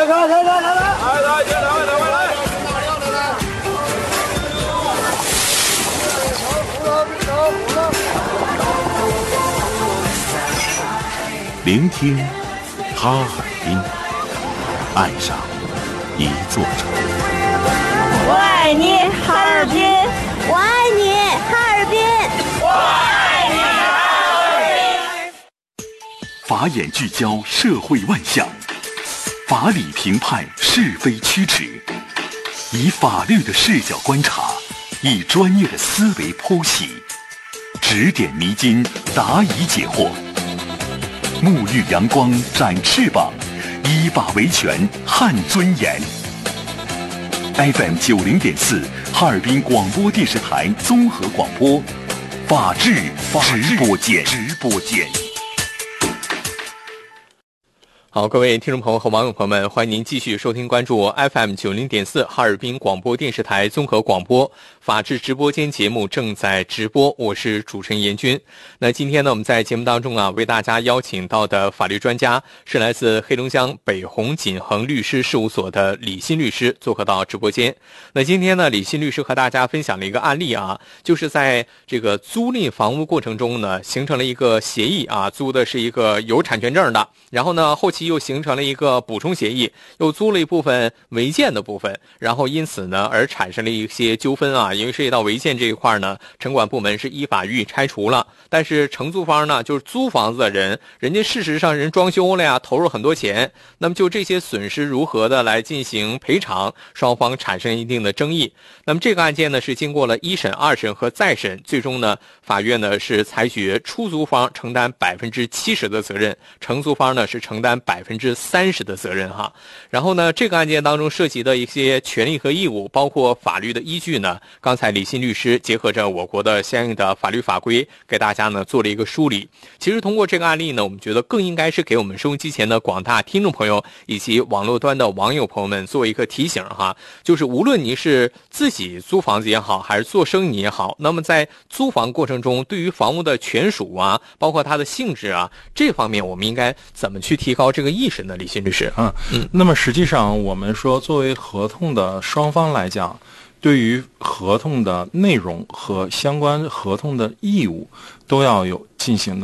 聆听哈尔滨，爱上一座城。 我爱你，哈尔滨！我爱你，哈尔滨！我爱你，哈尔滨！ 法眼聚焦社会万象，法理评判是非曲直，以法律的视角观察，以专业的思维剖析，指点迷津，答疑解惑。沐浴阳光，展翅膀，依法维权，撼尊严。FM 90.4，哈尔滨广播电视台综合广播，法治直播间。 好，各位听众朋友和网友朋友们，欢迎您继续收听关注 FM 90.4哈尔滨广播电视台综合广播法治直播间节目正在直播，我是主持人严军。那今天呢，我们在节目当中为大家邀请到的法律专家是来自黑龙江北红锦恒律师事务所的李欣律师做客到直播间。那今天呢，李欣律师和大家分享了一个案例就是在这个租赁房屋过程中呢，形成了一个协议租的是一个有产权证的，然后呢，后期又形成了一个补充协议，又租了一部分违建的部分，然后因此呢而产生了一些纠纷因为涉及到违建这一块呢，城管部门是依法予以拆除了，但是承租方呢，就是租房子的人家事实上人装修了呀，投入很多钱，那么就这些损失如何的来进行赔偿，双方产生一定的争议。那么这个案件呢是经过了一审、二审和再审，最终呢法院呢是裁决出租方承担70%的责任，承租方呢是承担30%的责任然后呢，这个案件当中涉及的一些权利和义务，包括法律的依据呢，刚才李欣律师结合着我国的相应的法律法规，给大家呢做了一个梳理。其实通过这个案例呢，我们觉得更应该是给我们收音机前的广大听众朋友以及网络端的网友朋友们做一个提醒就是无论你是自己租房子也好，还是做生意也好，那么在租房过程中，对于房屋的权属包括它的性质这方面我们应该怎么去提高这个意识呢？李欣律师那么实际上我们说，作为合同的双方来讲，对于合同的内容和相关合同的义务都要有进行的